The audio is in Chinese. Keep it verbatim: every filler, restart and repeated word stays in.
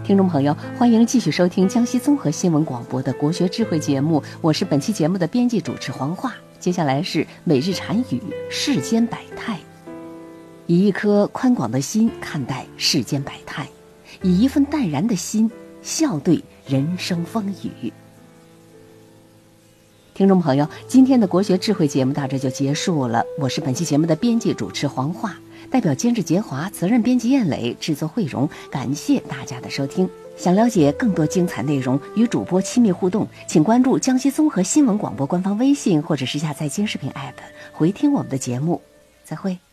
听众朋友，欢迎继续收听江西综合新闻广播的国学智慧节目，我是本期节目的编辑主持黄化。接下来是每日禅语世间百态。以一颗宽广的心看待世间百态，以一份淡然的心笑对人生风雨。听众朋友，今天的国学智慧节目到这就结束了，我是本期节目的编辑主持黄化，代表监制杰华，责任编辑燕磊，制作慧荣，感谢大家的收听。想了解更多精彩内容，与主播亲密互动，请关注江西综合新闻广播官方微信，或者是下载监视频 A P P 回听我们的节目。再会。